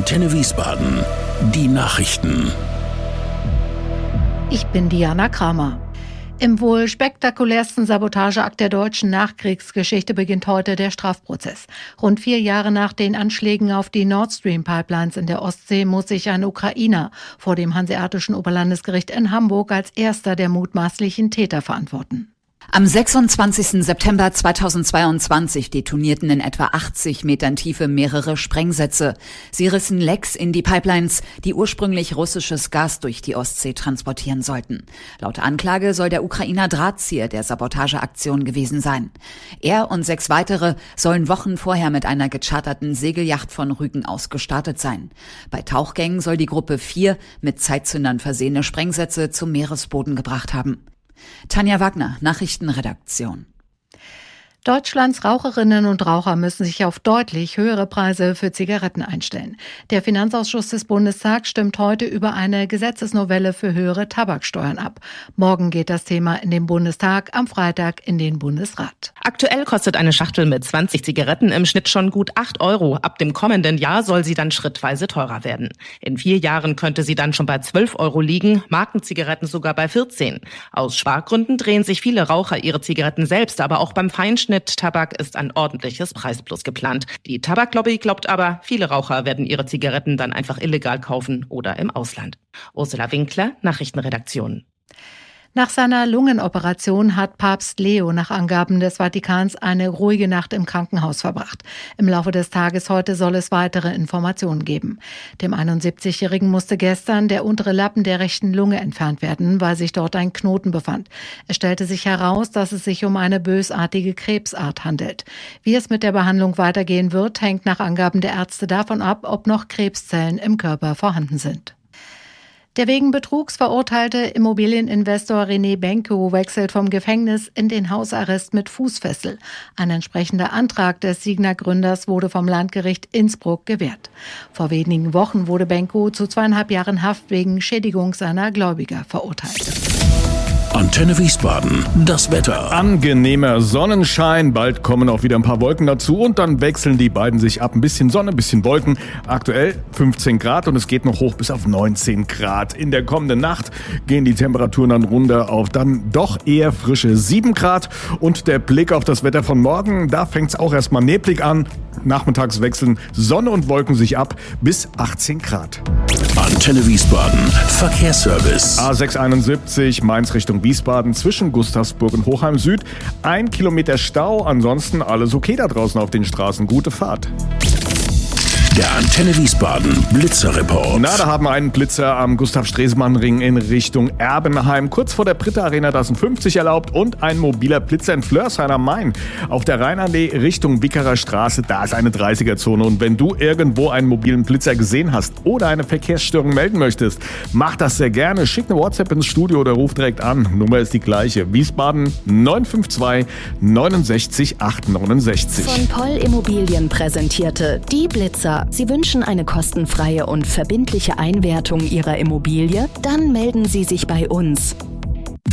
Antenne Wiesbaden. Die Nachrichten. Ich bin Diana Kramer. Im wohl spektakulärsten Sabotageakt der deutschen Nachkriegsgeschichte beginnt heute der Strafprozess. Rund 4 Jahre nach den Anschlägen auf die Nord Stream Pipelines in der Ostsee muss sich ein Ukrainer vor dem Hanseatischen Oberlandesgericht in Hamburg als erster der mutmaßlichen Täter verantworten. Am 26. September 2022 detonierten in etwa 80 Metern Tiefe mehrere Sprengsätze. Sie rissen Lecks in die Pipelines, die ursprünglich russisches Gas durch die Ostsee transportieren sollten. Laut Anklage soll der Ukrainer Drahtzieher der Sabotageaktion gewesen sein. Er und 6 weitere sollen Wochen vorher mit einer gecharterten Segelyacht von Rügen aus gestartet sein. Bei Tauchgängen soll die Gruppe 4 mit Zeitzündern versehene Sprengsätze zum Meeresboden gebracht haben. Tanja Wagner, Nachrichtenredaktion. Deutschlands Raucherinnen und Raucher müssen sich auf deutlich höhere Preise für Zigaretten einstellen. Der Finanzausschuss des Bundestags stimmt heute über eine Gesetzesnovelle für höhere Tabaksteuern ab. Morgen geht das Thema in den Bundestag, am Freitag in den Bundesrat. Aktuell kostet eine Schachtel mit 20 Zigaretten im Schnitt schon gut 8 €. Ab dem kommenden Jahr soll sie dann schrittweise teurer werden. In 4 Jahren könnte sie dann schon bei 12 € liegen, Markenzigaretten sogar bei 14. Aus Spargründen drehen sich viele Raucher ihre Zigaretten selbst, aber auch beim Feinschnitt Tabak ist ein ordentliches Preisplus geplant. Die Tabaklobby glaubt aber, viele Raucher werden ihre Zigaretten dann einfach illegal kaufen oder im Ausland. Ursula Winkler, Nachrichtenredaktion. Nach seiner Lungenoperation hat Papst Leo nach Angaben des Vatikans eine ruhige Nacht im Krankenhaus verbracht. Im Laufe des Tages heute soll es weitere Informationen geben. Dem 71-Jährigen musste gestern der untere Lappen der rechten Lunge entfernt werden, weil sich dort ein Knoten befand. Es stellte sich heraus, dass es sich um eine bösartige Krebsart handelt. Wie es mit der Behandlung weitergehen wird, hängt nach Angaben der Ärzte davon ab, ob noch Krebszellen im Körper vorhanden sind. Der wegen Betrugs verurteilte Immobilieninvestor René Benko wechselt vom Gefängnis in den Hausarrest mit Fußfessel. Ein entsprechender Antrag des Signa-Gründers wurde vom Landgericht Innsbruck gewährt. Vor wenigen Wochen wurde Benko zu 2,5 Jahren Haft wegen Schädigung seiner Gläubiger verurteilt. Antenne Wiesbaden, das Wetter. Angenehmer Sonnenschein, bald kommen auch wieder ein paar Wolken dazu und dann wechseln die beiden sich ab. Ein bisschen Sonne, ein bisschen Wolken. Aktuell 15 Grad und es geht noch hoch bis auf 19 Grad. In der kommenden Nacht gehen die Temperaturen dann runter auf dann doch eher frische 7 Grad. Und der Blick auf das Wetter von morgen, da fängt es auch erstmal neblig an. Nachmittags wechseln Sonne und Wolken sich ab bis 18 Grad. Antenne Wiesbaden, Verkehrsservice. A671 Mainz Richtung Wiesbaden zwischen Gustavsburg und Hochheim Süd. 1 Kilometer Stau, ansonsten alles okay da draußen auf den Straßen. Gute Fahrt. Der Antenne Wiesbaden Blitzerreport. Da haben wir einen Blitzer am Gustav-Stresemann-Ring in Richtung Erbenheim. Kurz vor der Britta Arena, da sind 50 erlaubt und ein mobiler Blitzer in Flörsheim am Main. Auf der Rheinallee Richtung Wickerer Straße, da ist eine 30er-Zone. Und wenn du irgendwo einen mobilen Blitzer gesehen hast oder eine Verkehrsstörung melden möchtest, mach das sehr gerne. Schick eine WhatsApp ins Studio oder ruf direkt an. Nummer ist die gleiche. Wiesbaden 952 69 869. Von Poll Immobilien präsentierte die Blitzer. Sie wünschen eine kostenfreie und verbindliche Einwertung Ihrer Immobilie? Dann melden Sie sich bei uns.